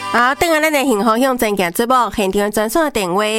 好，等下咱的幸福向前行节目现场专线电话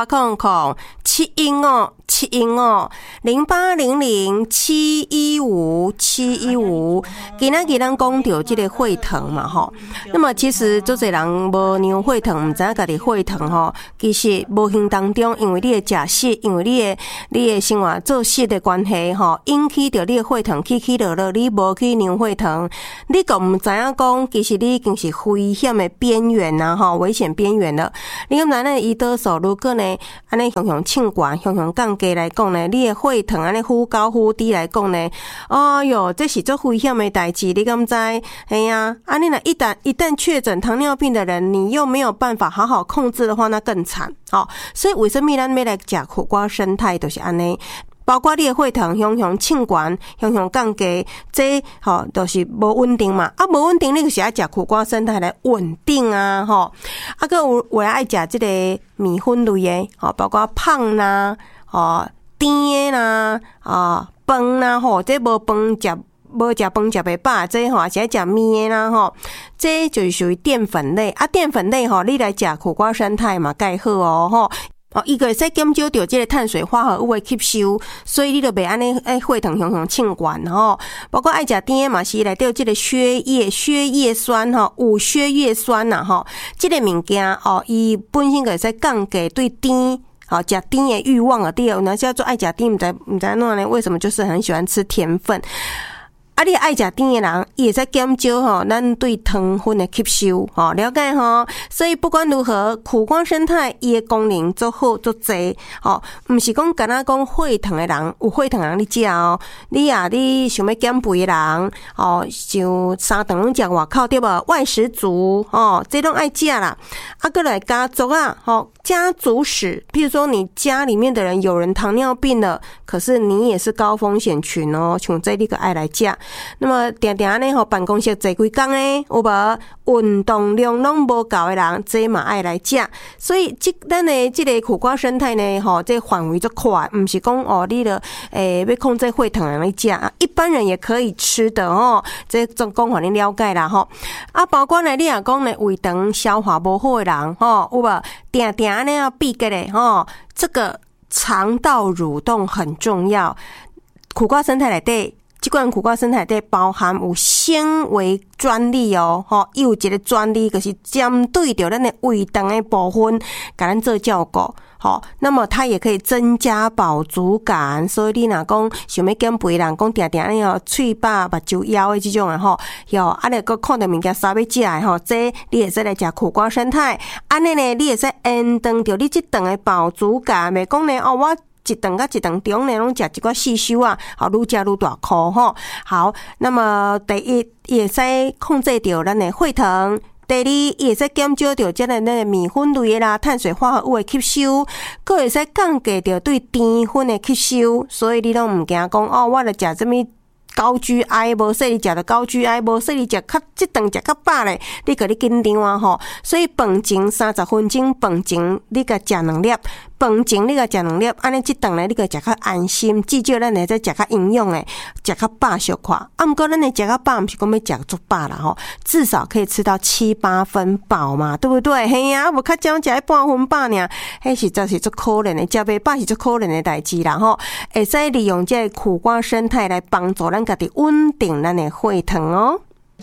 0800-715-715，今仔日咱讲到这个血糖嘛吼，那么其实足侪人无量血糖，唔知影家己血糖吼，其实无形当中，因为你的食食，因为你的生活作息的关系吼，引起着你的血糖起起落落，你无去量血糖，你ក៏唔知影讲，其实你已经是危险的边缘呐吼，危险边缘了。你敢知呢？胰岛素如果呢，安尼向称悬，向降低来讲呢，你的血糖安尼忽高忽低来讲呢，哎哟，这是足危险的代志，你敢知？哎呀，安尼呢，一旦确诊糖尿病的人，你又没有办法好好控制的话，那更惨。好，所以为什么咱要来食苦瓜生态，就是安尼。包括你的血糖向称悬，向降低，这吼就是无稳定嘛。啊，无稳定，你就是爱食苦瓜生态来稳定啊，吼。啊，个有爱食这个米粉类的，吼，包括胖啦，吼，甜啦，啊，饭啦，吼，这无饭食饭食袂饱，这吼是爱食面啦，吼，这就是属于淀粉类。啊，淀粉类吼，你来食苦瓜生态嘛，介好哦，吼。伊个会使减少着这个碳水化合物的吸收，所以你就袂安尼血糖向称悬吼。包括爱食甜嘛是内底这个血叶酸吼，有血叶酸呐吼，这个物件哦，伊本身就会使降低对甜。好，食甜的欲望啊，对，那叫做爱食甜，唔知怎呢？为什么就是很喜欢吃甜分？啊，你爱食甜的人，伊会使减少吼咱对糖分的吸收，吼，了解吼。所以不管如何，苦瓜生态伊的功能足好足济，吼，毋是讲干那讲血糖的人，有血糖的人你食哦。你想要减肥的人，哦，像3顿拢食外口对无？外食族，哦，这拢爱食啦。啊，过来家族啊，吼，家族史，譬如说你家里面的人有人糖尿病了，可是你也是高风险群哦，像这你个爱来食。那么定定呢吼，办公室坐几工呢？有无运动量拢无够的人，这嘛爱来食。所以咱的这个苦瓜生态呢，吼，这范围足宽，唔是讲哦，你的要控制血糖来食，一般人也可以吃的哦。这总讲互你了解啦吼。啊，包括呢，你也讲呢，胃肠消化无好的人吼，有无定定安尼要避个咧吼，这个肠道蠕动很重要。苦瓜生态内底。这款苦瓜生态内底包含有纤维专利哦，吼，伊有一个专利，就是针对着咱的胃肠的部分，给咱做照顾，吼。那么它也可以增加饱足感，所以你若讲想要减肥人，讲定定安尼哦，喙巴目睭枵的这种的吼，哟，安尼个看到物件啥要食的吼，这你会使来食苦瓜生态，安尼呢，你会使延长着你这顿的饱足感，袂讲呢哦我。一顿甲一顿中呢，拢食一寡细修啊，好，愈食愈大颗吼。好，那么第一，也使控制着咱的血糖；第二，也使减少着这个米粉类的啦、碳水化合物的吸收，佫会使降低着对甜分的吸收。所以你拢毋惊讲哦，我来食什么高 GI， 无说你食着高 GI， 无说你食较这顿食较饱咧，你个你紧张啊吼。所以饭前30分钟，饭前你个食2粒。饭前你个食2粒，安尼这顿咧你个食较安心，至少咱会再食较营养诶，食较饱小块。啊，毋过咱会食较饱，毋是讲要食足饱啦吼，至少可以吃到7-8分饱嘛，对不对？嘿呀，无较少食半分饱尔，迄实在是足可怜诶，食袂饱是足可怜诶代志啦吼。会使利用这个苦瓜生态来帮助咱家己稳定咱诶血糖哦。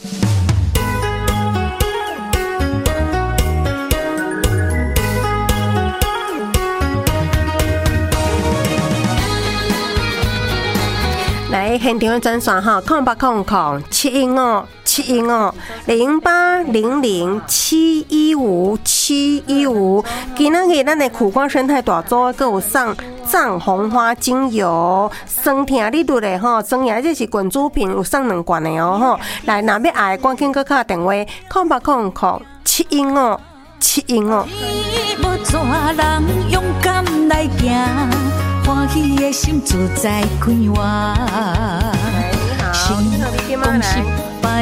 来现场的专线哈，0800-715-715，今仔日咱的苦瓜生态大组，还有送藏红花精油，酸甜你对咧吼，酸甜这是滚珠瓶，有送2罐的哦吼。来，若要爱，赶紧搁敲电话，0800-715-715。欢喜的心自在开换，恭喜